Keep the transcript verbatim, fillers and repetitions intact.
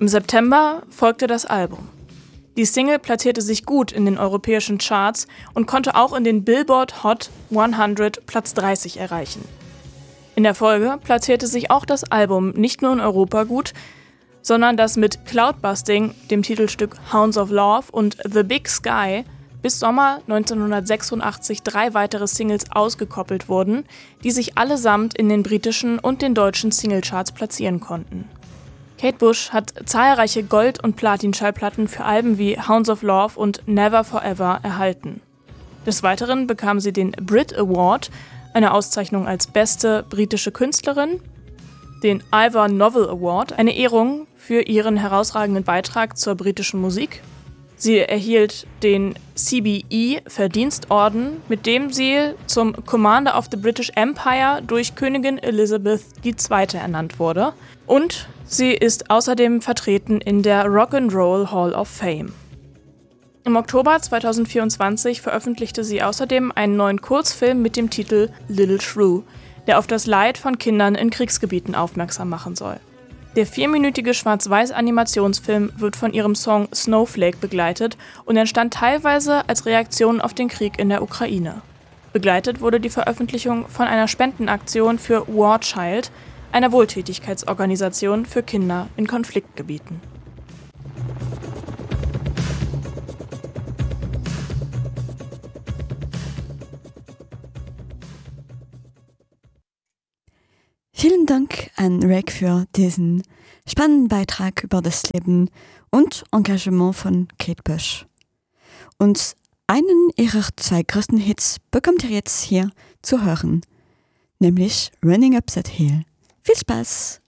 Im September folgte das Album. Die Single platzierte sich gut in den europäischen Charts und konnte auch in den Billboard Hot hundert Platz dreißig erreichen. In der Folge platzierte sich auch das Album nicht nur in Europa gut, sondern das mit Cloudbusting, dem Titelstück Hounds of Love und The Big Sky bis Sommer neunzehnhundertsechsundachtzig drei weitere Singles ausgekoppelt wurden, die sich allesamt in den britischen und den deutschen Singlecharts platzieren konnten. Kate Bush hat zahlreiche Gold- und Platin-Schallplatten für Alben wie Hounds of Love und Never Forever erhalten. Des Weiteren bekam sie den Brit Award, eine Auszeichnung als beste britische Künstlerin, den Ivor Novel Award, eine Ehrung für ihren herausragenden Beitrag zur britischen Musik. Sie erhielt den C B E-Verdienstorden, mit dem sie zum Commander of the British Empire durch Königin Elizabeth die Zweite ernannt wurde. Und sie ist außerdem vertreten in der Rock'n'Roll Hall of Fame. Im Oktober zweitausendvierundzwanzig veröffentlichte sie außerdem einen neuen Kurzfilm mit dem Titel Little Shrew, der auf das Leid von Kindern in Kriegsgebieten aufmerksam machen soll. Der vierminütige Schwarz-Weiß-Animationsfilm wird von ihrem Song Snowflake begleitet und entstand teilweise als Reaktion auf den Krieg in der Ukraine. Begleitet wurde die Veröffentlichung von einer Spendenaktion für War Child, einer Wohltätigkeitsorganisation für Kinder in Konfliktgebieten. Vielen Dank an Reg für diesen spannenden Beitrag über das Leben und Engagement von Kate Bush. Und einen ihrer zwei größten Hits bekommt ihr jetzt hier zu hören, nämlich Running Up That Hill. Viel Spaß!